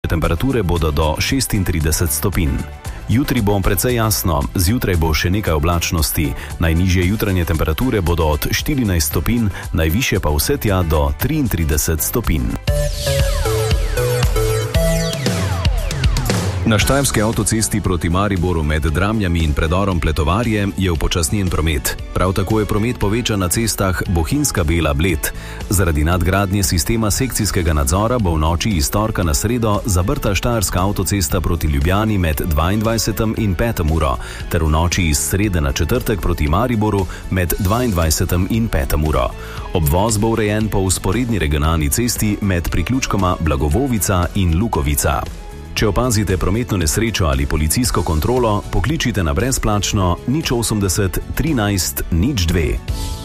temperature bodo do 36 stopinj. Jutri bo precej jasno, zjutraj bo še nekaj oblačnosti. Najnižje jutranje temperature bodo od 14 stopinj, najvišje pa vse tja do 33 stopinj. Na štajerski avtocesti proti Mariboru med Dramljami in predorom Pletovarje je upočasnjen promet. Prav tako je promet povečan na cestah Bohinjska Bela-Bled. Zaradi nadgradnje sistema sekcijskega nadzora bo v noči iz torka na sredo zaprta štajerska avtocesta proti Ljubljani med 22. in 5. uro, ter v noči iz srede na četrtek proti Mariboru med 22. in 5. uro. Obvoz bo urejen po vzporedni regionalni cesti med priključkoma Blagovovica in Lukovica. Če opazite prometno nesrečo ali policijsko kontrolo, pokličite na brezplačno 080 13 02.